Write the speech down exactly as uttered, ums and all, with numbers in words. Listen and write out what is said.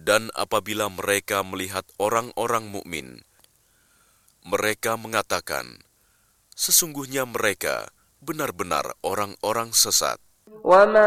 Dan apabila mereka melihat orang-orang mukmin, mereka mengatakan, sesungguhnya mereka benar-benar orang-orang sesat. وما